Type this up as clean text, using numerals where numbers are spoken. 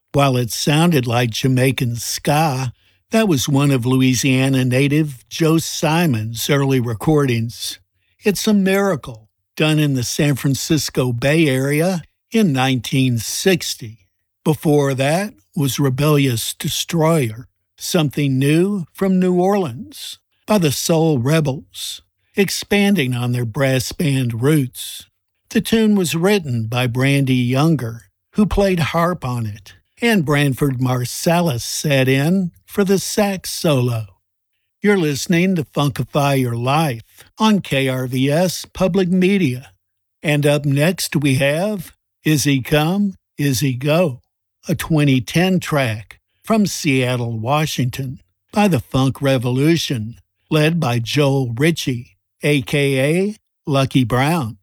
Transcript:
While it sounded like Jamaican ska, that was one of Louisiana native Joe Simon's early recordings. It's a Miracle, done in the San Francisco Bay Area in 1960. Before that was Rebellious Destroyer, Something New from New Orleans, by the Soul Rebels, expanding on their brass band roots. The tune was written by Brandy Younger, who played harp on it, and Branford Marsalis sat in for the sax solo. You're listening to Funkify Your Life on KRVS Public Media. And up next we have Is He Come, Is He Go, a 2010 track from Seattle, Washington, by the Funk Revolution, led by Joel Ritchie, a.k.a. Lucky Brown.